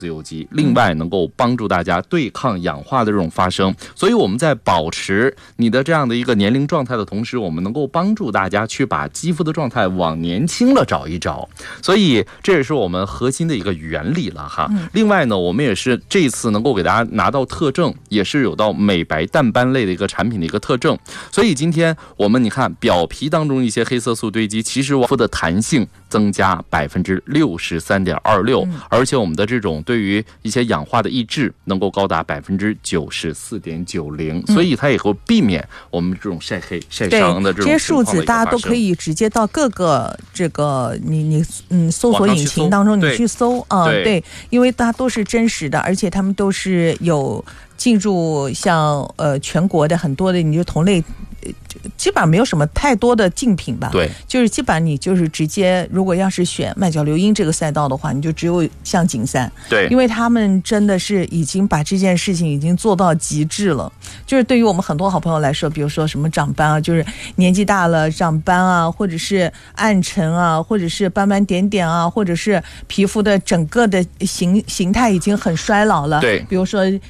自由基，另外能够帮助大家对抗氧化的这种发生。所以我们在保持你的这样的一个年龄状态的同时，我们能够帮助大家去把肌肤的状态往年轻了找一找。所以这也是我们核心的一个原理了哈。另外呢，我们也是这次能够给大家拿到特证，也是有到美白淡斑类的一个产品的一个特证。所以今天我们你看表皮当中一些黑色素堆积，其实我肤的弹性增加63.26%，而且我们的这种对于一些氧化的抑制能够高达94.90%，所以它也会避免我们这种晒黑晒伤的这种这些数字大家都可以直接到各个这个你搜索引擎当中你去搜啊，对，因为它都是真实的，而且他们都是有进入像全国的很多的你就同类。基本上没有什么太多的竞品吧， 对， 就是基本上你就是直接，如果要是选麦角硫因这个赛道的话，你就只有像景散， 对， 因为他们真的是已经把这件事情已经做到极致了。就是对于我们很多好朋友来说，比如说什么长斑啊，就是年纪大了长斑啊，或者是暗沉啊，或者是斑斑点点啊，或者是皮肤的整个的形态已经很衰老了， 对， 比如说